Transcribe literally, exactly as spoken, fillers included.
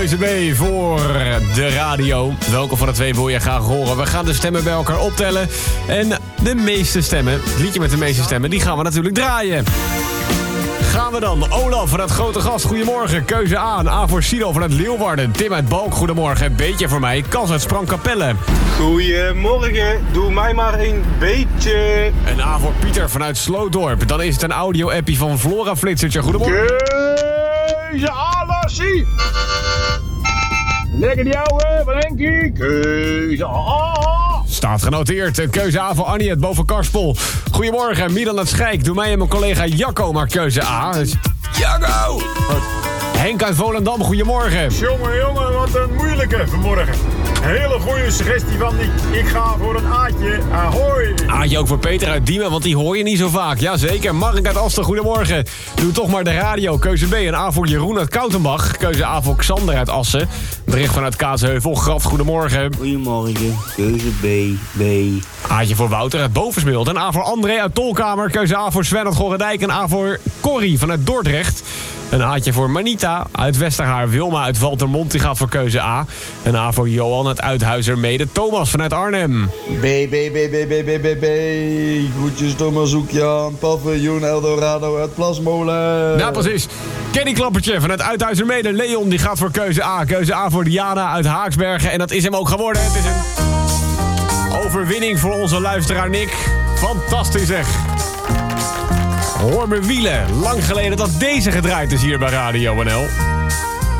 Keuze B voor de radio. Welke van de twee wil je graag horen? We gaan de stemmen bij elkaar optellen. En de meeste stemmen, het liedje met de meeste stemmen, die gaan we natuurlijk draaien. Gaan we dan. Olaf vanuit Grote Gast, goedemorgen. Keuze A. Een A voor Silo vanuit Leeuwarden. Tim uit Balk, goedemorgen. Beetje voor mij. Kas uit Sprangkapelle. Goedemorgen. Doe mij maar een beetje. Een A voor Pieter vanuit Slootdorp. Dan is het een audio-appie van Flora Flitsertje. Goedemorgen. Keuze A, Lassie. Lekker die ouwe, wat denk je? Keuze A. Staat genoteerd. Keuze A voor Annie uit Boven Karspel. Goedemorgen, Milan uit Schijk. Doe mij en mijn collega Jacco maar keuze A. Jacco! Goed. Henk uit Volendam, goedemorgen. Jongen, jongen, wat een moeilijke vanmorgen. Hele goede suggestie van die. Ik ga voor een Aatje. Ahoy! Aatje ook voor Peter uit Diemen, want die hoor je niet zo vaak. Jazeker. Mark uit Asten, goedemorgen. Doe toch maar de radio. Keuze B, een A voor Jeroen uit Koutenbach. Keuze A voor Xander uit Assen. Bericht vanuit Kaatsheuvel. Graf, goedemorgen. Goedemorgen. Keuze B, B. Aatje voor Wouter uit Bovensmild. Een A voor André uit Tolkamer. Keuze A voor Sven uit Gorredijk. Een A voor Corrie vanuit Dordrecht. Een A'tje voor Manita uit Westerhaar. Wilma uit Valtermond, die gaat voor keuze A. Een A voor Johan uit Uithuizermede. Thomas vanuit Arnhem. B, B, B, B, B, B, B, B. Groetjes Thomas Hoekjaan. Paviljoen Eldorado uit Plasmolen. Ja, precies. Kenny Klappertje vanuit Uithuizermede. Leon, die gaat voor keuze A. Keuze A voor Diana uit Haaksbergen. En dat is hem ook geworden. Het is een overwinning voor onze luisteraar Nick. Fantastisch zeg. Hoor me wielen. Lang geleden dat deze gedraaid is hier bij Radio N L.